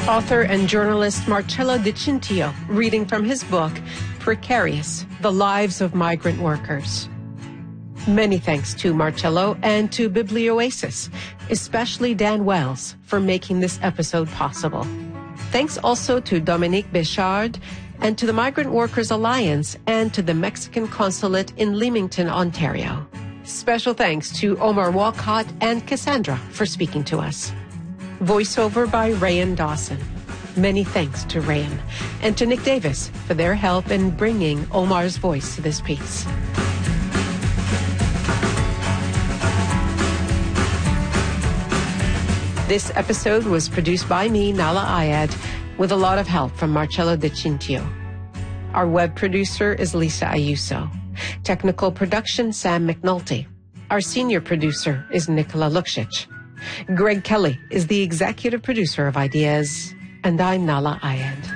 Author and journalist Marcello Di Cintio reading from his book, Precarious, The Lives of Migrant Workers. Many thanks to Marcello and to Biblioasis, especially Dan Wells, for making this episode possible. Thanks also to Dominique Béchard and to the Migrant Workers Alliance and to the Mexican Consulate in Leamington, Ontario. Special thanks to Omar Walcott and Cassandra for speaking to us. Voiceover by Rayan Dawson. Many thanks to Rayan and to Nick Davis for their help in bringing Omar's voice to this piece. This episode was produced by me, Nala Ayad, with a lot of help from Marcello Di Cintio. Our web producer is Lisa Ayuso. Technical production, Sam McNulty. Our senior producer is Nicola Luksic. Greg Kelly is the executive producer of Ideas, and I'm Nala Ayad.